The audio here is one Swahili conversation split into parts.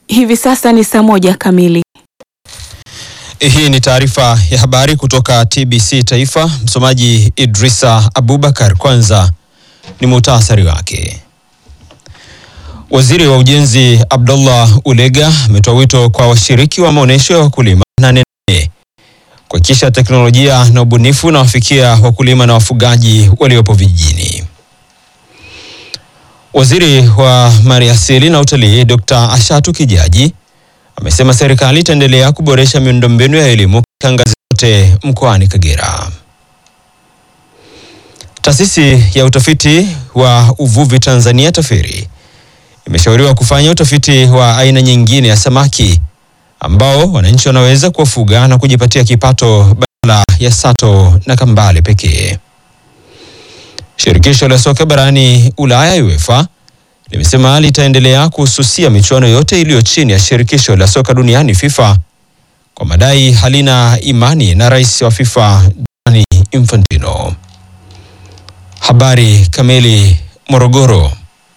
Hivi sasa ni saa 1 kamili. Hii ni taarifa ya habari kutoka TBC Taifa. Msomaji Idrisa Abubakar. Kwanza ni muhtasari wake. Waziri wa Ujenzi Abdullah Ulega ametoa wito kwa washiriki wa maonesho ya wakulima na nene kuhakikisha teknolojia na ubunifu na wafikia wakulima na wafugaji waliopo vijijini. Waziri wa Maliasili na Utalii Dr. Ashatu Kijaji amesema serikali itaendelea kuboresha miundombinu ya elimu katika ngazi zote mkoani Kagera. Taasisi ya utafiti wa uvuvi Tanzania TAFIRI imeshauriwa kufanya utafiti wa aina nyingine ya samaki ambao wananchi wanaweza kuwafuga na kujipatia kipato badala ya sato na kambale pekee. Shirikisho la soka barani Ulaya UEFA limesema litaendelea kuhususia michuano yote iliyo chini ya shirikisho la soka duniani FIFA kwa madai halina imani na rais wa FIFA Gianni Infantino. Habari kamili. Morogoro.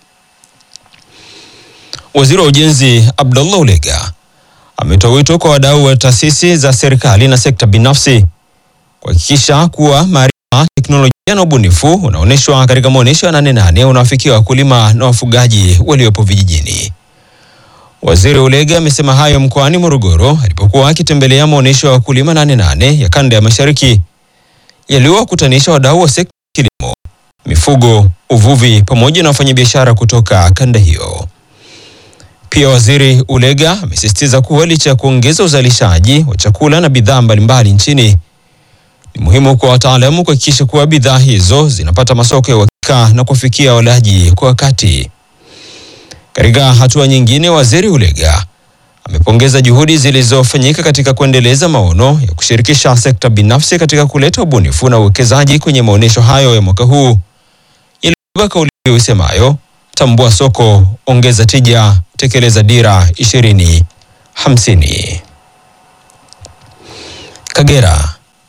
Waziri wa Ujenzi Abdullah Ulega ametoa wito kwa wadau wa taasisi za serikali na sekta binafsi kuhakikisha kuwa maarifa, teknolojia na ubunifu unaonyeshwa katika maonesho ya 88 unaofikia wakulima na wafugaji waliopo vijijini. Waziri Ulega amesema hayo mkoani Morogoro alipokuwa akitembelea maonesho ya wakulima 88 ya kanda ya Mashariki yaliyowakutanisha wadau wa sekta ya kilimo, mifugo, uvuvi pamoja na wafanyabiashara kutoka kanda hiyo. Pia Waziri Ulega amesisitiza kuwa licha ya kuongeza uzalishaji wa chakula na bidhaa mbalimbali nchini, ni muhimu kwa wataalamu kuhakikisha kuwa bidhaa hizo zinapata masoko ya uhakika na kufikia walaji kwa wakati. Katika hatua nyingine, Waziri Ulega amepongeza juhudi zilizofanyika katika kuendeleza maono ya kushirikisha sekta binafsi katika kuleta ubunifu na uwekezaji kwenye maonesho hayo ya mwaka huu, ili kauli isemayo tambua soko, ongeza tija, tekeleza dira 2050. Kagera.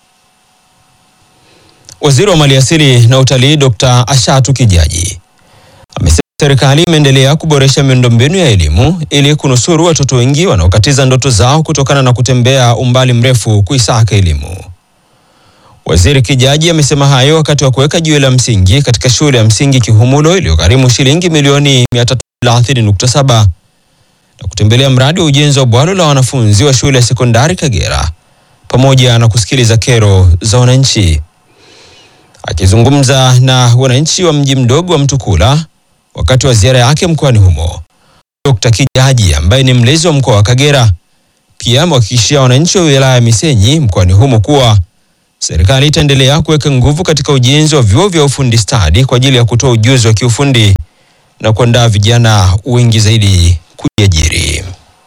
Waziri wa Maliasili na Utalii Dr. Ashatu Kijaji amesema serikali imeendelea kuboresha miundombinu ya elimu ili kunusuru watoto wengi wanaokatiza ndoto zao kutokana na kutembea umbali mrefu kuisaka elimu. Waziri Kijaji amesema hayo wakati wa kuweka jiwe la msingi katika shule ya msingi Kihumulo iliyogharimu shilingi milioni 330.7 na kutembelea mradi wa ujenzi wa bwalo la wanafunzi wa shule ya sekondari Kagera pamoja na kusikiliza kero za wananchi. Akizungumza na wananchi wa mji mdogo wa Mtukula wakati wa ziara yake mkoani humo, Dr. Kijaji ambaye ni mlezi wa mkoa wa Kagera pia amewahakikishia wananchi wa wilaya ya Misenyi mkoani humo kuwa serikali itaendelea kuweka nguvu katika ujenzi wa vyuo vya ufundi stadi kwa ajili ya kutoa ujuzi wa kiufundi na kuandaa vijana wengi zaidi kujiajiri.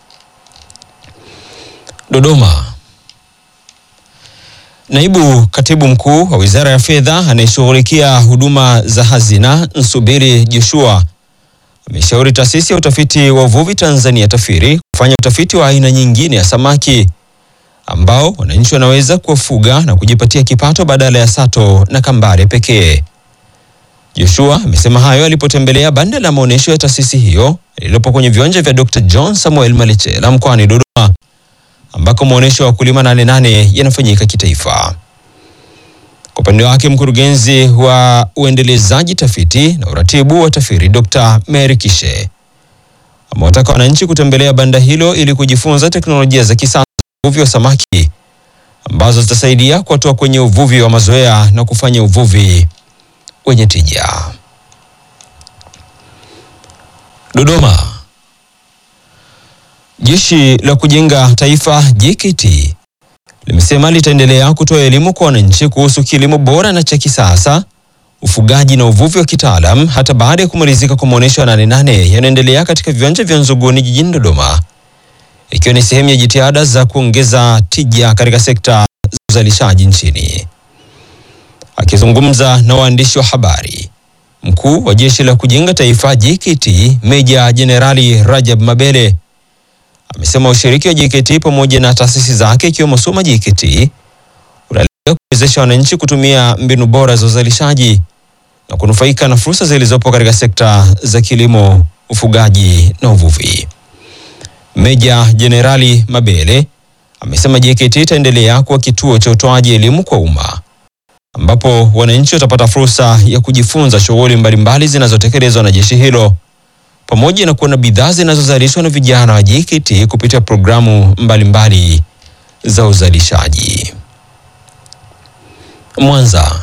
Dodoma. Naibu Katibu Mkuu wa Wizara ya Fedha anayeshughulikia huduma za hazina Nsubiri Joshua ameshauri taasisi ya utafiti wa uvuvi Tanzania TAFIRI kufanya utafiti wa aina nyingine ya samaki ambao wananchi wanaweza kuwafuga na kujipatia kipato badala ya sato na kambale pekee. Joshua amesema hayo alipotembelea banda la maonesho ya taasisi hiyo lililopo kwenye viwanja vya Dr. John Samuel Malichela mkoani Dodoma, ambako maonesho ya wakulima 88 yanafanyika kitaifa. Kwa upande wake, mkurugenzi wa uendelezaji tafiti na uratibu wa TAFIRI Dr. Mary Kishe amewataka wananchi kutembelea banda hilo ili kujifunza teknolojia za kisasa uvuvi wa samaki ambazo zitasaidia kuwatoa kwenye uvuvi wa mazoea na kufanya uvuvi wenye tija. Dodoma. Jeshi la Kujenga Taifa JKT limesema litaendelea kutoa elimu kwa wananchi kuhusu kilimo bora na cha kisasa, ufugaji na uvuvi wa kitaalam hata baada ya kumalizika kwa maonesho ya 88 yanaendelea katika viwanja vya Nzuguni jijini Dodoma, ikiwa ni sehemu ya jitihada za kuongeza tija katika sekta za uzalishaji nchini. Akizungumza na waandishi wa habari, mkuu wa Jeshi la Kujenga Taifa JKT Meja Jenerali Rajab Mabele amesema ushiriki wa JKT pamoja na taasisi zake ikiwemo Soma JKT unalenga kuwezesha wananchi kutumia mbinu bora za uzalishaji na kunufaika na fursa zilizopo katika sekta za kilimo, ufugaji na uvuvi. Meja Jenerali Mabele amesema JKT itaendelea kuwa kituo cha utoaji elimu kwa umma ambapo wananchi watapata fursa ya kujifunza shughuli mbalimbali zinazotekelezwa na jeshi hilo pamoja na kuona bidhaa zinazozalishwa na vijana wa JKT kupitia programu mbalimbali za uzalishaji. Mwanza.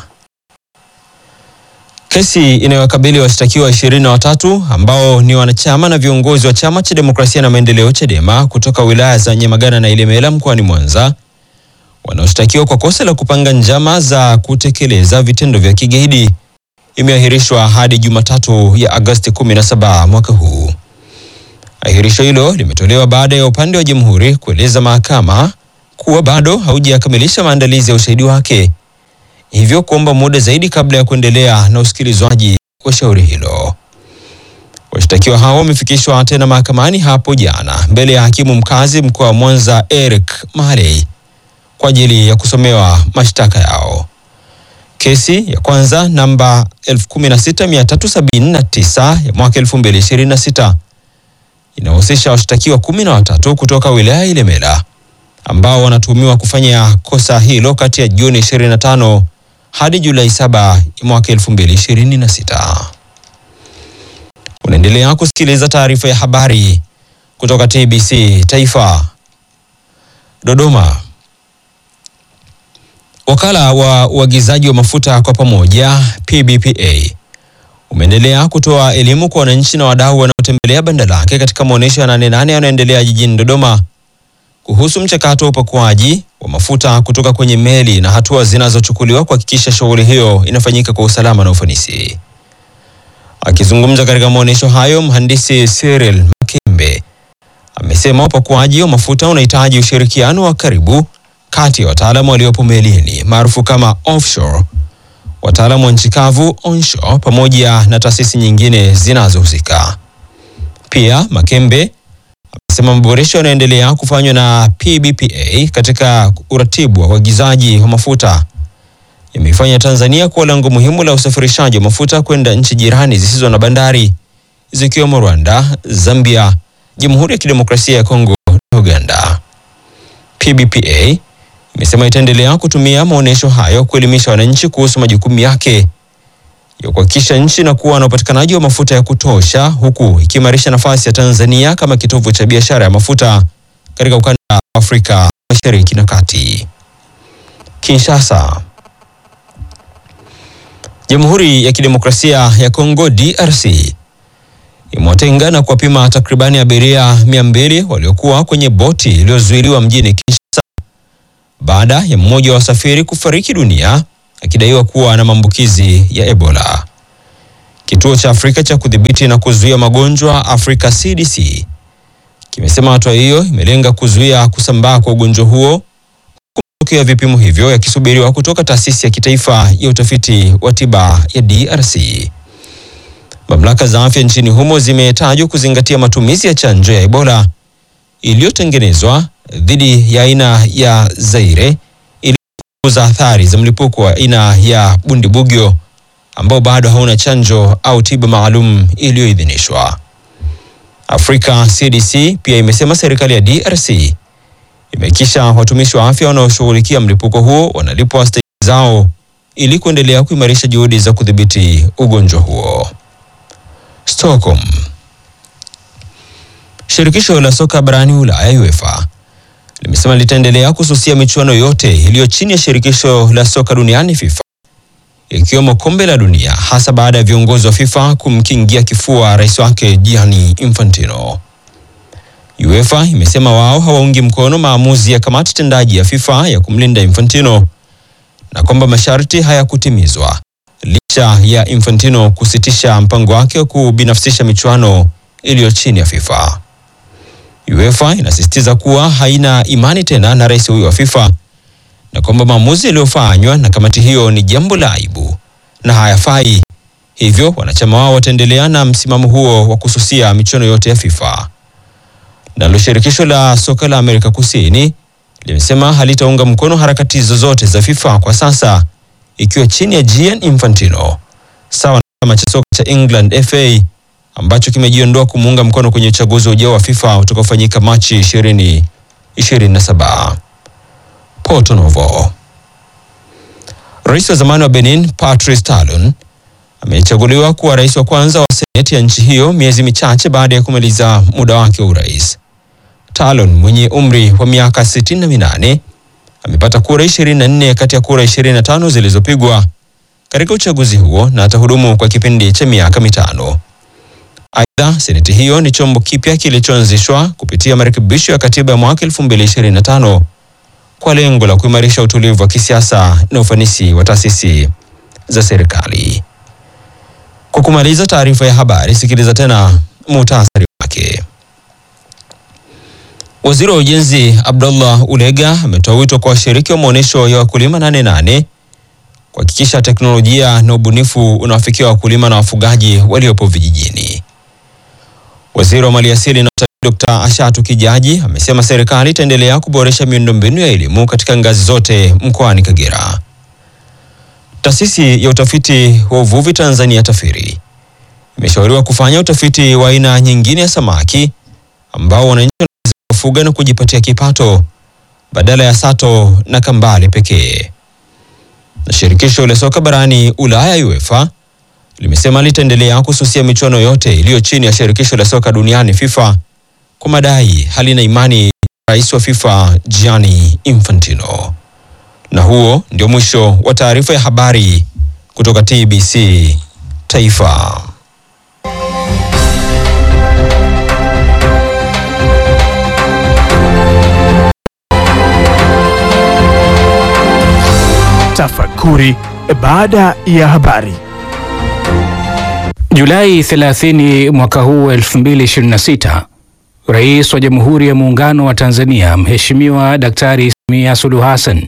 Kesi inayowakabili washtakiwa 23 ambao ni wanachama na viongozi wa Chama cha Demokrasia na Maendeleo Chadema kutoka wilaya za Nyamagana na Ilemela mkoani Mwanza wanaoshtakiwa kwa kosa la kupanga njama za kutekeleza vitendo vya kigaidi imeahirishwa hadi Jumatatu ya Agosti 17 mwaka huu. Ahirisho hilo limetolewa baada ya upande wa Jamhuri kueleza mahakama kuwa bado haujakamilisha maandalizi ya ushahidi wake, hivyo kuomba muda zaidi kabla ya kuendelea na usikilizwaji wa shauri hilo. Washtakiwa hao wamefikishwa tena mahakamani hapo jana mbele ya hakimu mkazi mkoa wa Mwanza Eric Mahalei kwa ajili ya kusomewa mashtaka yao. Kesi ya kwanza namba 16379 ya mwaka 2026 inahusisha washtakiwa 13 kutoka wilaya ya Ilemela ambao wanatuhumiwa kufanya kosa hilo kati ya Juni 25 hadi Julai 7 mwaka 2026. Unaendelea kusikiliza taarifa ya habari kutoka TBC Taifa. Dodoma. Wakala wa uagizaji wa mafuta kwa pamoja PBPA umeendelea kutoa elimu kwa wananchi na wadau wanaotembelea banda lake katika maonyesho ya 88 yanayoendelea jijini Dodoma kuhusu mchakato wa upakuaji wa mafuta kutoka kwenye meli na hatua zinazochukuliwa kuhakikisha shughuli hiyo inafanyika kwa usalama na ufanisi. Akizungumza katika maonyesho hayo, mhandisi Cyril Makembe amesema upakuaji wa mafuta unahitaji ushirikiano wa karibu kati ya wataalamu waliopo melini maarufu kama offshore, wataalamu wa nchi kavu onshore, pamoja na taasisi nyingine zinazohusika. Pia Makembe amesema maboresho yanaendelea kufanywa na PBPA katika uratibu wa uagizaji wa mafuta yameifanya Tanzania kuwa lango muhimu la usafirishaji wa mafuta kwenda nchi jirani zisizo na bandari zikiwemo Rwanda, Zambia, Jamhuri ya Kidemokrasia ya Kongo na Uganda. PBPA imesema itaendelea kutumia maonyesho hayo kuelimisha wananchi kuhusu majukumu yake ya kuhakikisha nchi na kuwa na upatikanaji wa mafuta ya kutosha, huku ikiimarisha nafasi ya Tanzania kama kitovu cha biashara ya mafuta katika ukanda wa Afrika Mashariki na Kati. Kinshasa. Jamhuri ya Kidemokrasia ya Kongo DRC imewatenga na kuwapima takribani abiria 200 waliokuwa kwenye boti iliyozuiliwa mjini Kinshasa baada ya mmoja wa wasafiri kufariki dunia akidaiwa kuwa na maambukizi ya Ebola. Kituo cha Afrika cha kudhibiti na kuzuia magonjwa Afrika CDC kimesema hatua hiyo imelenga kuzuia kusambaa kwa ugonjwa huo, matokeo ya vipimo hivyo yakisubiriwa kutoka taasisi ya kitaifa ya utafiti wa tiba ya DRC. Mamlaka za afya nchini humo zimetajwa kuzingatia matumizi ya chanjo ya Ebola iliyotengenezwa dhidi ya aina ya Zaire ili kupunguza athari za mlipuko wa aina ya Bundibugyo ambao bado hauna chanjo au tiba maalum iliyoidhinishwa. Afrika CDC pia imesema serikali ya DRC imekisha watumishi wa afya wanaoshughulikia mlipuko huo wanalipwa stahiki zao ili kuendelea kuimarisha juhudi za kudhibiti ugonjwa huo. Stockholm. Shirikisho la soka barani Ulaya UEFA limesema litaendelea kususia michuano yote iliyo chini ya shirikisho la soka duniani FIFA, ikiwemo kombe la dunia, hasa baada ya viongozi wa FIFA kumkingia kifua rais wake Gianni Infantino. UEFA imesema wao hawaungi mkono maamuzi ya kamati tendaji ya FIFA ya kumlinda Infantino na kwamba masharti hayakutimizwa licha ya Infantino kusitisha mpango wake wa kubinafsisha michuano iliyo chini ya FIFA. UEFA inasisitiza kuwa haina imani tena na rais huyo wa FIFA na kwamba maamuzi yaliyofanywa na kamati hiyo ni jambo la aibu na hayafai. Hivyo wanachama wao wataendelea na msimamo huo wa kususia michuano yote ya FIFA. Nalo shirikisho la soka la Amerika Kusini limesema halitaunga mkono harakati zozote za FIFA kwa sasa, ikiwa chini ya Gianni Infantino, sawa na chama cha soka cha England FA ambacho kimejiondoa kumuunga mkono kwenye uchaguzi ujao wa FIFA utakaofanyika Machi 2027. Porto Novo. Rais wa zamani wa Benin, Patrice Talon, amechaguliwa kuwa rais wa kwanza wa seneti ya nchi hiyo miezi michache baada ya kumaliza muda wake wa urais. Talon mwenye umri wa miaka 68 amepata kura 24 kati ya kura 25 zilizopigwa katika uchaguzi huo na atahudumu kwa kipindi cha miaka 5. Aidha, seneti hiyo ni chombo kipya kilichoanzishwa kupitia marekebisho ya katiba ya mwaka 2025 kwa lengo la kuimarisha utulivu wa kisiasa na ufanisi wa taasisi za serikali. Kwa kumaliza taarifa ya habari, sikiliza tena muhtasari wake. Waziri wa Ujenzi Abdallah Ulega ametoa wito kwa washiriki wa maonyesho ya wakulima 88 kuhakikisha teknolojia na ubunifu unawafikia wakulima na wafugaji waliopo vijijini. Waziri wa Maliasili na Utalii Dr. Ashatu Kijaji amesema serikali itaendelea kuboresha miundombinu ya elimu katika ngazi zote mkoani Kagera. Taasisi ya utafiti wa uvuvi Tanzania TAFIRI imeshauriwa kufanya utafiti wa aina nyingine ya samaki ambao wananchi wanaweza kufuga na kujipatia kipato badala ya sato na kambale pekee. Na shirikisho la soka barani Ulaya UEFA limesema litaendelea kususia michuano yote iliyo chini ya shirikisho la soka duniani FIFA kwa madai halina imani rais wa FIFA Gianni Infantino. Na huo ndio mwisho wa taarifa ya habari kutoka TBC Taifa. Tafakuri baada ya habari. Julai 30 mwaka huu 2026, Rais wa Jamhuri ya Muungano wa Tanzania Mheshimiwa Daktari Samia Suluhu Hassan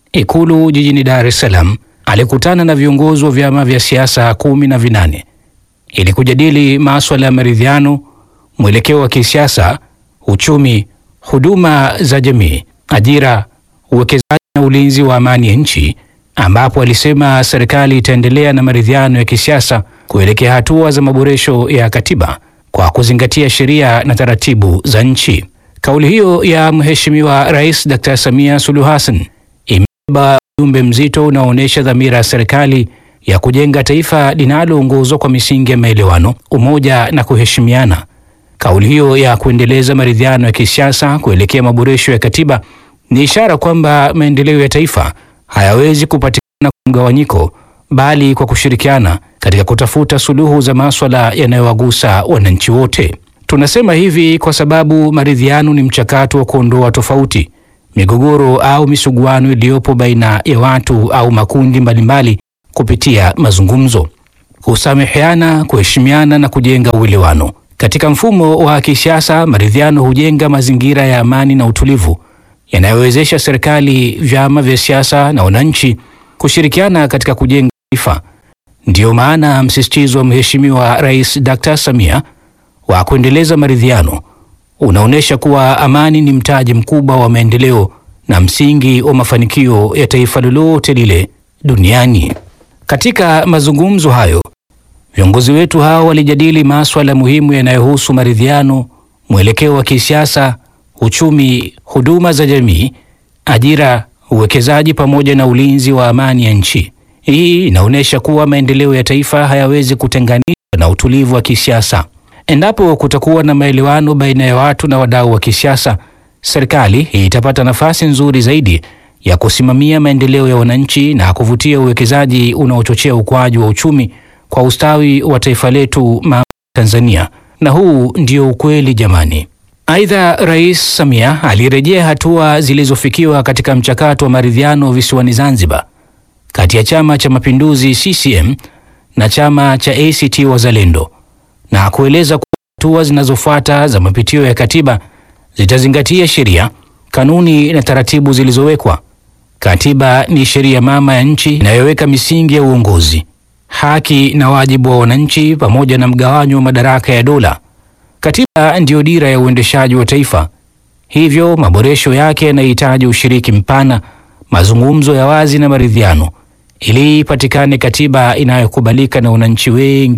Ikulu jijini Dar es Salaam alikutana na viongozi wa vyama vya siasa 18 ili kujadili masuala ya maridhiano, mwelekeo wa kisiasa, uchumi, huduma za jamii, ajira, uwekezaji na ulinzi wa amani ya nchi, ambapo alisema serikali itaendelea na maridhiano ya kisiasa kuelekea hatua za maboresho ya katiba kwa kuzingatia sheria na taratibu za nchi. Kauli hiyo ya Mheshimiwa Rais Dr. Samia Suluhu Hassan imebeba ujumbe mzito unaoonyesha dhamira ya serikali ya kujenga taifa linaloongozwa kwa misingi ya maelewano, umoja na kuheshimiana. Kauli hiyo ya kuendeleza maridhiano ya kisiasa kuelekea maboresho ya katiba ni ishara kwamba maendeleo ya taifa hayawezi kupatikana kwa mgawanyiko, bali kwa kushirikiana katika kutafuta suluhu za masuala yanayowagusa wananchi wote. Tunasema hivi kwa sababu maridhiano ni mchakato wa kuondoa tofauti, migogoro au misuguano iliyopo baina ya watu au makundi mbalimbali kupitia mazungumzo, kusameheana, kuheshimiana na kujenga uelewano. Katika mfumo wa kisiasa, maridhiano hujenga mazingira ya amani na utulivu yanayowezesha serikali, vyama vya siasa na wananchi kushirikiana katika kujenga taifa. Ndiyo maana msisitizo wa Mheshimiwa Rais Dr. Samia wa kuendeleza maridhiano unaonesha kuwa amani ni mtaji mkubwa wa maendeleo na msingi wa mafanikio ya taifa lolote lile duniani. Katika mazungumzo hayo, viongozi wetu hao walijadili masuala muhimu yanayohusu maridhiano, mwelekeo wa kisiasa, uchumi, huduma za jamii, ajira, uwekezaji pamoja na ulinzi wa amani ya nchi. Hii inaonyesha kuwa maendeleo ya taifa hayawezi kutenganishwa na utulivu wa kisiasa. Endapo kutakuwa na maelewano baina ya watu na wadau wa kisiasa, serikali itapata nafasi nzuri zaidi ya kusimamia maendeleo ya wananchi na kuvutia uwekezaji unaochochea ukuaji wa uchumi kwa ustawi wa taifa letu Tanzania. Na huu ndio ukweli jamani. Aidha, Rais Samia alirejea hatua zilizofikiwa katika mchakato wa maridhiano visiwani Zanzibar kati ya Chama cha Mapinduzi CCM na chama cha ACT Wazalendo, na kueleza kuwa hatua zinazofuata za mapitio ya katiba zitazingatia sheria, kanuni na taratibu zilizowekwa. Katiba ni sheria mama ya nchi inayoweka misingi ya uongozi, haki na wajibu wa wananchi pamoja na mgawanyo wa madaraka ya dola. Katiba ndiyo dira ya uendeshaji wa taifa. Hivyo maboresho yake yanahitaji ushiriki mpana, mazungumzo ya wazi na maridhiano ili ipatikane katiba inayokubalika na wananchi wengi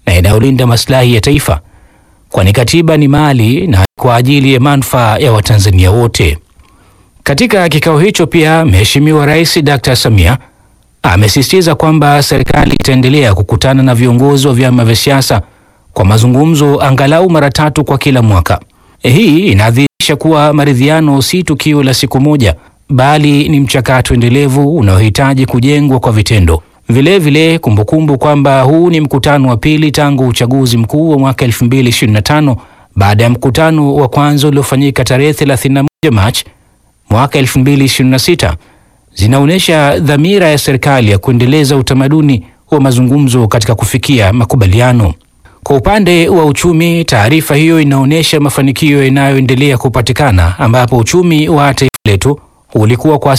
na inayolinda maslahi ya taifa, kwani katiba ni mali na kwa ajili ya manufaa ya Watanzania wote. Katika kikao hicho pia Mheshimiwa Rais Dr. Samia amesisitiza kwamba serikali itaendelea kukutana na viongozi wa vyama vya siasa kwa mazungumzo angalau mara 3 kwa kila mwaka. Hii inadhihirisha kuwa maridhiano si tukio la siku moja, bali ni mchakato endelevu unaohitaji kujengwa kwa vitendo. Vilevile kumbukumbu kwamba huu ni mkutano wa pili tangu uchaguzi mkuu wa mwaka 2025 baada ya mkutano wa kwanza uliofanyika tarehe 31 Machi mwaka 2026 zinaonyesha dhamira ya serikali ya kuendeleza utamaduni wa mazungumzo katika kufikia makubaliano. Kwa upande wa uchumi, taarifa hiyo inaonyesha mafanikio yanayoendelea kupatikana, ambapo uchumi wa taifa letu ulikuwa kwa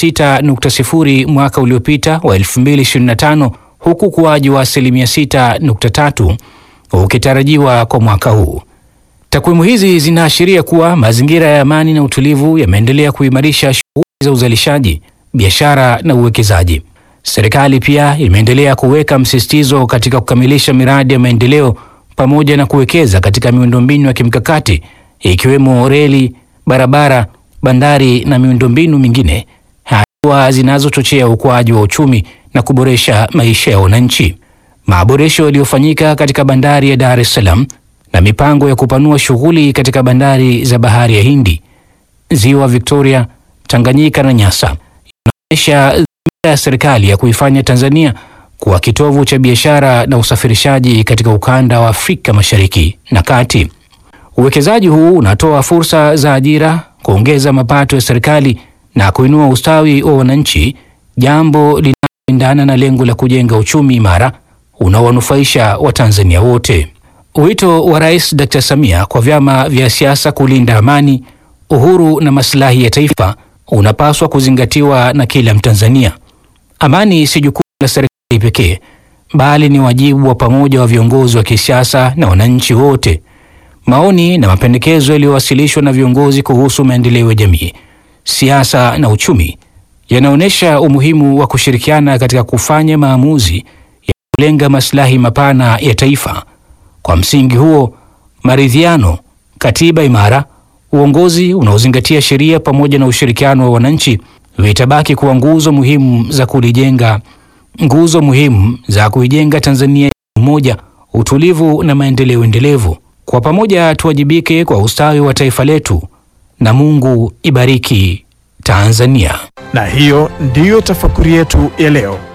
6.0% mwaka uliopita wa 2025, huku ukuaji wa 6.3% ukitarajiwa kwa mwaka huu. Takwimu hizi zinaashiria kuwa mazingira ya amani na utulivu yameendelea kuimarisha shughuli za uzalishaji, biashara na uwekezaji. Serikali pia imeendelea kuweka msisitizo katika kukamilisha miradi ya maendeleo pamoja na kuwekeza katika miundombinu ya kimkakati ikiwemo reli, barabara, bandari na miundombinu mingine, hatua zinazochochea ukuaji wa uchumi na kuboresha maisha ya wananchi. Maboresho yaliyofanyika katika bandari ya Dar es Salaam na mipango ya kupanua shughuli katika bandari za Bahari ya Hindi, Ziwa Victoria, Tanganyika na Nyasa inaonyesha dhamira ya serikali ya kuifanya Tanzania kuwa kitovu cha biashara na usafirishaji katika ukanda wa Afrika Mashariki na Kati. Uwekezaji huu unatoa fursa za ajira, kuongeza mapato ya serikali na kuinua ustawi wa wananchi, jambo linaloendana na lengo la kujenga uchumi imara unaowanufaisha Watanzania wote. Wito wa Rais Dr. Samia kwa vyama vya siasa kulinda amani, uhuru na maslahi ya taifa unapaswa kuzingatiwa na kila Mtanzania. Amani si jukumu la serikali pekee, bali ni wajibu wa pamoja wa viongozi wa kisiasa na wananchi wote. Maoni na mapendekezo yaliyowasilishwa na viongozi kuhusu maendeleo ya jamii, siasa na uchumi yanaonyesha umuhimu wa kushirikiana katika kufanya maamuzi ya kulenga maslahi mapana ya taifa. Kwa msingi huo, maridhiano, katiba imara, uongozi unaozingatia sheria pamoja na ushirikiano wa wananchi vitabaki kuwa nguzo muhimu za kuijenga Tanzania ya umoja, utulivu na maendeleo endelevu. Kwa pamoja tuwajibike kwa ustawi wa taifa letu, na Mungu ibariki Tanzania. Na hiyo ndiyo tafakuri yetu ya leo.